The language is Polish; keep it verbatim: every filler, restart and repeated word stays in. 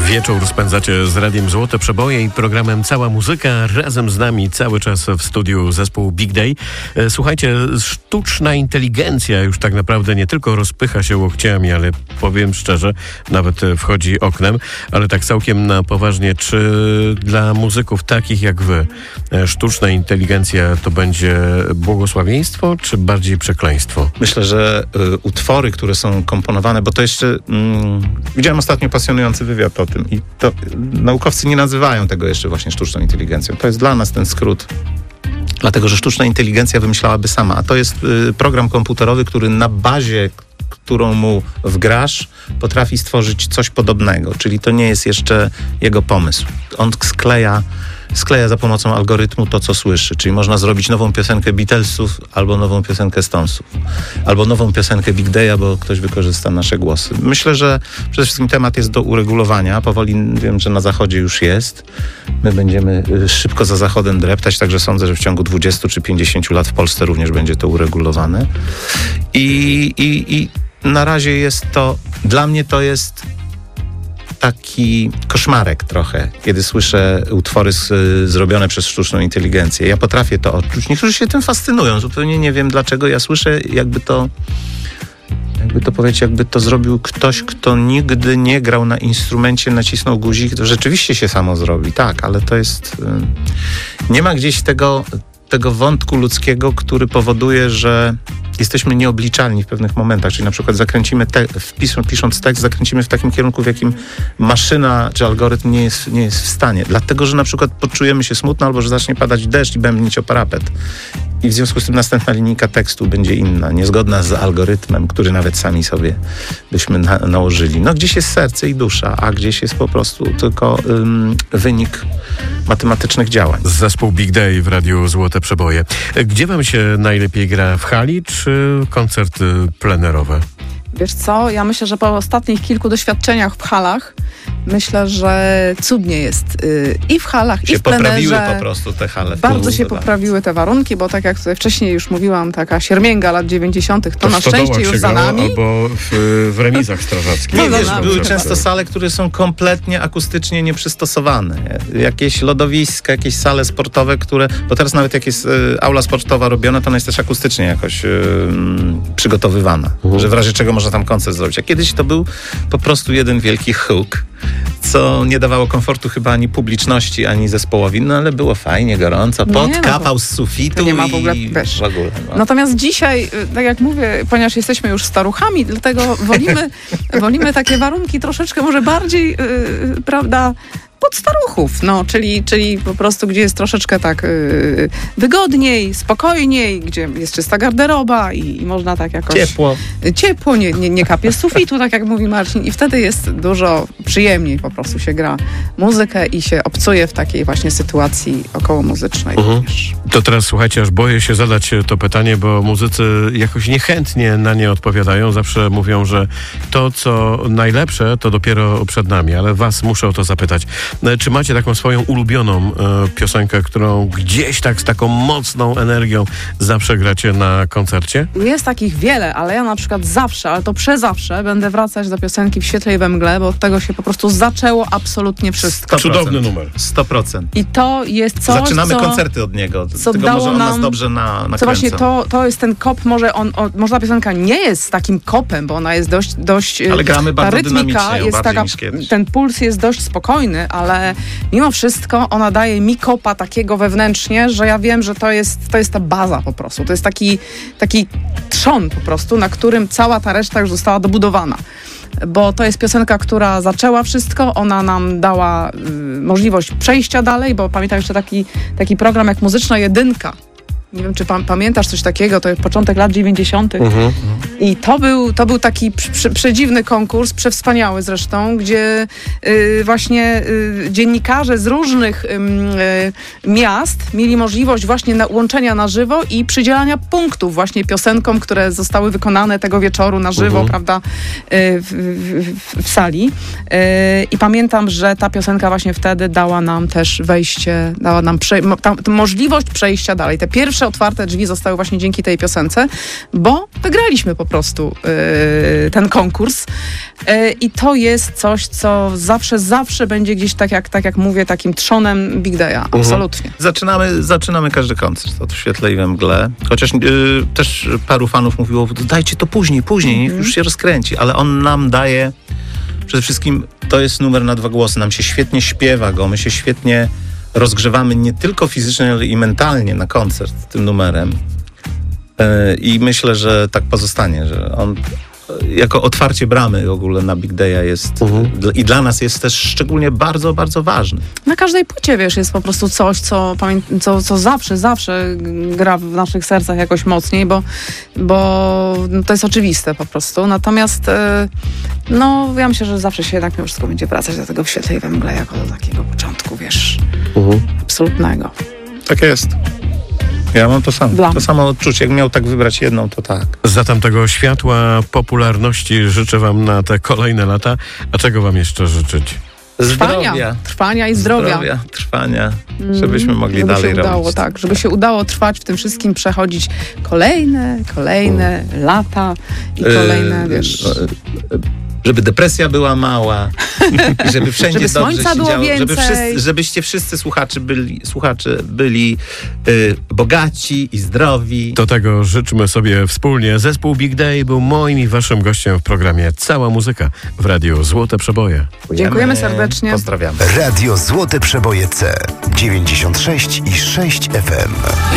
Wieczór spędzacie z Radiem Złote Przeboje i programem Cała Muzyka. Razem z nami cały czas w studiu zespół Big Day. Słuchajcie, sztuczna inteligencja już tak naprawdę nie tylko rozpycha się łokciami, ale powiem szczerze, nawet wchodzi oknem, ale tak całkiem na poważnie, czy dla muzyków takich jak wy sztuczna inteligencja to będzie błogosławieństwo, czy bardziej przekleństwo? Myślę, że y, utwory, które są komponowane, bo to jeszcze mm, widziałem ostatnio pasjonujący wywiad o tym i to naukowcy nie nazywają tego jeszcze właśnie sztuczną inteligencją. To jest dla nas ten skrót. Dlatego, że sztuczna inteligencja wymyślałaby sama, a to jest y, program komputerowy, który na bazie, którą mu wgrasz, potrafi stworzyć coś podobnego, czyli to nie jest jeszcze jego pomysł. On skleja skleja za pomocą algorytmu to, co słyszy. Czyli można zrobić nową piosenkę Beatlesów albo nową piosenkę Stonesów. Albo nową piosenkę Big Day'a, bo ktoś wykorzysta nasze głosy. Myślę, że przede wszystkim temat jest do uregulowania. Powoli wiem, że na zachodzie już jest. My będziemy szybko za zachodem dreptać, także sądzę, że w ciągu dwudziestu czy pięćdziesięciu lat w Polsce również będzie to uregulowane. I, i, i na razie jest to, dla mnie to jest taki koszmarek trochę, kiedy słyszę utwory z, zrobione przez sztuczną inteligencję. Ja potrafię to odczuć. Niektórzy się tym fascynują. Zupełnie nie wiem dlaczego. Ja słyszę, jakby to jakby to powiedzieć, jakby to zrobił ktoś, kto nigdy nie grał na instrumencie, nacisnął guzik. To rzeczywiście się samo zrobi. Tak, ale to jest... Nie ma gdzieś tego, tego wątku ludzkiego, który powoduje, że jesteśmy nieobliczalni w pewnych momentach, czyli na przykład zakręcimy, te, wpis, pisząc tekst, zakręcimy w takim kierunku, w jakim maszyna czy algorytm nie jest, nie jest w stanie. Dlatego, że na przykład poczujemy się smutno albo że zacznie padać deszcz i bębnić o parapet. I w związku z tym następna linijka tekstu będzie inna, niezgodna z algorytmem, który nawet sami sobie byśmy na, nałożyli. No gdzieś jest serce i dusza, a gdzieś jest po prostu tylko ym, wynik matematycznych działań. Zespół Big Day w Radiu Złote Przeboje. Gdzie wam się najlepiej gra? W hali czy koncerty plenerowe? Wiesz co, ja myślę, że po ostatnich kilku doświadczeniach w halach myślę, że cudnie jest yy, i w halach, się i w plenerze. Poprawiły po prostu te hale. Bardzo się poprawiły te warunki, bo tak jak tutaj wcześniej już mówiłam, taka siermięga lat dziewięćdziesiątych to, to na szczęście już za nami. Albo w, w remizach strażackich. No, wiesz, były często sale, które są kompletnie akustycznie nieprzystosowane. Jakieś lodowiska, jakieś sale sportowe, które... Bo teraz nawet jak jest y, aula sportowa robiona, to ona jest też akustycznie jakoś y, przygotowywana. Uh-huh. Że w razie czego można tam koncert zrobić. A kiedyś to był po prostu jeden wielki huk, co nie dawało komfortu chyba ani publiczności, ani zespołowi, no ale było fajnie, gorąco, pot nie, kapał no z sufitu nie ma i w ogóle, wiesz, w ogóle. No. Natomiast dzisiaj, tak jak mówię, ponieważ jesteśmy już staruchami, dlatego wolimy, wolimy takie warunki troszeczkę może bardziej, yy, prawda, pod staruchów, no, czyli, czyli po prostu, gdzie jest troszeczkę tak yy, wygodniej, spokojniej, gdzie jest czysta garderoba i, i można tak jakoś... Ciepło. Ciepło, nie, nie, nie kapie z sufitu, tak jak mówi Marcin, i wtedy jest dużo przyjemniej, po prostu się gra muzykę i się obcuje w takiej właśnie sytuacji okołomuzycznej. Mhm. To teraz słuchajcie, aż boję się zadać to pytanie, bo muzycy jakoś niechętnie na nie odpowiadają. Zawsze mówią, że to, co najlepsze, to dopiero przed nami, ale was muszę o to zapytać. Czy macie taką swoją ulubioną e, piosenkę, którą gdzieś tak z taką mocną energią zawsze gracie na koncercie? Jest takich wiele, ale ja na przykład zawsze, ale to przezawsze będę wracać do piosenki W świetle i we mgle, bo od tego się po prostu zaczęło absolutnie wszystko. sto procent. Cudowny numer. sto procent. I to jest coś, Zaczynamy co, koncerty od niego. co Tego dało może on nam, nas dobrze na, nakręca. Co właśnie to, to jest ten kop, może on, on, może ta piosenka nie jest takim kopem, bo ona jest dość, dość ale gramy ta bardzo rytmika dynamicznie, jest taka, niż kiedyś. ten puls jest dość spokojny, ale mimo wszystko ona daje mi kopa takiego wewnętrznie, że ja wiem, że to jest, to jest ta baza po prostu. To jest taki, taki trzon po prostu, na którym cała ta reszta już została dobudowana. Bo to jest piosenka, która zaczęła wszystko, ona nam dała y, możliwość przejścia dalej, bo pamiętam jeszcze taki, taki program jak Muzyczna Jedynka. Nie wiem, czy pan, pamiętasz coś takiego, to jest początek lat dziewięćdziesiątych. Uh-huh. I to był, to był taki prze, przedziwny konkurs, przewspaniały zresztą, gdzie y, właśnie y, dziennikarze z różnych y, y, miast mieli możliwość właśnie na, łączenia na żywo i przydzielania punktów właśnie piosenkom, które zostały wykonane tego wieczoru na żywo, uh-huh. prawda, y, w, w, w sali. Y, I pamiętam, że ta piosenka właśnie wtedy dała nam też wejście, dała nam prze, ta, ta możliwość przejścia dalej. Te pierwsze pierwsze otwarte drzwi zostały właśnie dzięki tej piosence, bo wygraliśmy po prostu yy, ten konkurs yy, i to jest coś, co zawsze, zawsze będzie gdzieś, tak jak, tak jak mówię, takim trzonem Big Day'a. Absolutnie. Zaczynamy, zaczynamy każdy koncert od W świetle i we mgle. Chociaż yy, też paru fanów mówiło, dajcie to później, później, niech już się rozkręci. Ale on nam daje, przede wszystkim to jest numer na dwa głosy. Nam się świetnie śpiewa go, my się świetnie rozgrzewamy nie tylko fizycznie, ale i mentalnie na koncert tym numerem. Yy, I myślę, że tak pozostanie, że on jako otwarcie bramy w ogóle na Big Day'a jest uh-huh. i dla nas jest też szczególnie bardzo, bardzo ważny. Na każdej płycie, wiesz, jest po prostu coś, co, pamię- co, co zawsze, zawsze gra w naszych sercach jakoś mocniej, bo, bo to jest oczywiste po prostu. Natomiast no, ja myślę, że zawsze się jednak mimo wszystko będzie wracać do tego W świetle i we mgle jako do takiego początku, wiesz, uh-huh. absolutnego. Tak jest. Ja mam to samo. Dla to samo odczucie. Jak miał tak wybrać jedną, to tak. Zatem tego światła popularności życzę wam na te kolejne lata. A czego wam jeszcze życzyć? Trwania, Zdrowia. trwania i zdrowia. Zdrowia, trwania, żebyśmy mogli żeby dalej się udało, robić. tak, żeby się udało trwać w tym wszystkim, przechodzić kolejne, kolejne mm. lata i kolejne, yy, wiesz... Yy, żeby depresja była mała, i żeby wszędzie żeby dobrze słońca się było działo, więcej. żeby wszyscy, żebyście wszyscy słuchacze byli, słuchacze byli yy, bogaci i zdrowi. Do tego życzmy sobie wspólnie. Zespół Big Day był moim i waszym gościem w programie Cała Muzyka w Radiu Złote Przeboje. Dziękujemy serdecznie. Pozdrawiamy. Radio Złote Przeboje C dziewięćdziesiąt sześć i sześć F M.